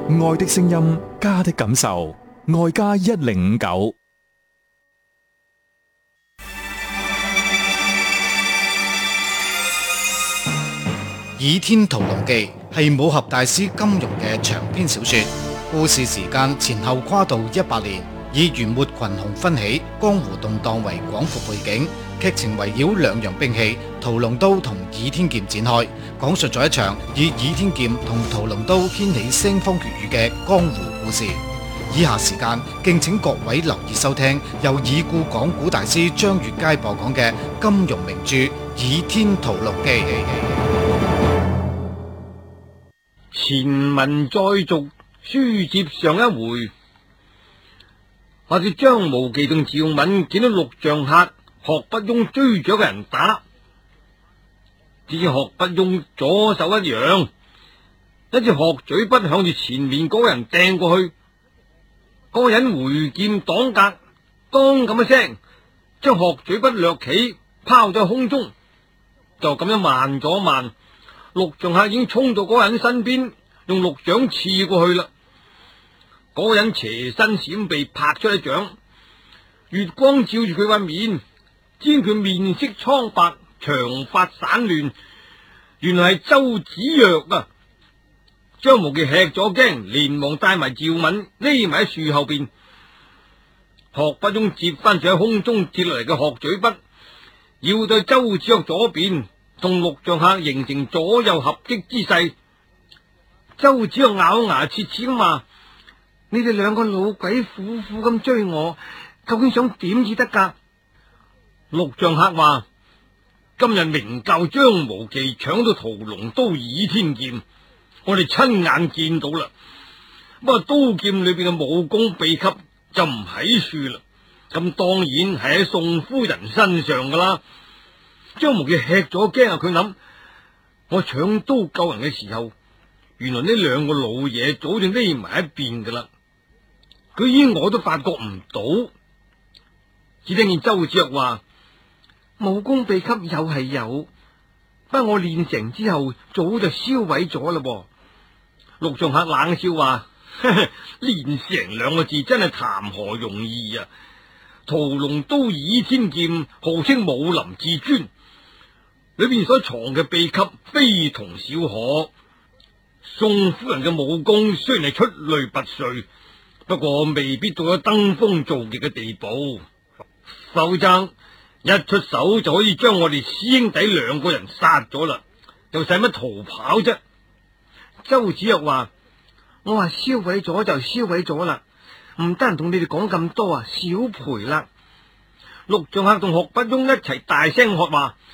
愛的聲音，家的感受，愛家1059。 《倚天屠龍記》係武俠大師金庸嘅長篇小說，故事時間前後跨度100年，以元末群雄紛起、江湖動盪為廣闊背景，劇情圍繞兩樣兵器屠龍刀同倚天劍展開，講述咗一場以倚天劍同屠龍刀掀起腥風血雨嘅江湖故事。以下時間敬請各位留意收聽由已故講古大師張月佳播講嘅金庸名著《倚天屠龍記》。 前文再續，書接上一回，話說張無忌同趙敏見到陸象客學不庸追住一個人打，只見學不庸左手一揚，一隻鶴嘴筆向住前面嗰個人掟過去，嗰個人回劍擋格，當咁一聲將鶴嘴筆掠起拋咗喺空中，就咁樣慢咗慢，陸象客已經衝到嗰個人身邊，用陸掌刺過去啦。嗰個人斜身閃避，拍出一掌，月光照住佢塊面，見佢面色蒼白，長髮散亂，原來係周芷若啊！張無忌吃咗驚，連忙帶埋趙敏匿埋喺樹後邊。學不中接翻住喺空中跌落嚟嘅鶴嘴筆，要對周芷若左邊，同陸象客形成左右合擊之勢。周芷若咬牙切齒咁話：你哋兩個老鬼苦苦咁追我，究竟想點至得噶？陸象客話：今日明教張無忌搶到屠龍刀倚天劍，我哋親眼見到啦。不過刀劍裏邊嘅武功秘笈就唔喺處啦，咁當然係喺宋夫人身上噶啦。張無忌吃咗驚啊！佢諗：我搶刀救人嘅時候，原來呢兩個老嘢早就匿埋一邊噶啦，居然我都發覺唔到。只聽見周芷若話：武功秘笈有係有，不過我練成之後早就銷毀咗啦噃。陸象客冷笑話：練成兩個字真係談何容易啊！屠龍刀倚天劍號稱武林至尊，裏邊所藏嘅秘笈非同小可。宋夫人嘅武功雖然係出類拔萃，不過未必到咗登峰造極嘅地步，否則一出手就可以將我哋師兄弟兩個人殺咗啦，又使乜逃跑啫？周芷若話：我話銷毀咗就銷毀咗啦，唔得人同你哋講咁多啊，少賠啦。陸象客同學不庸一齊大聲喝話：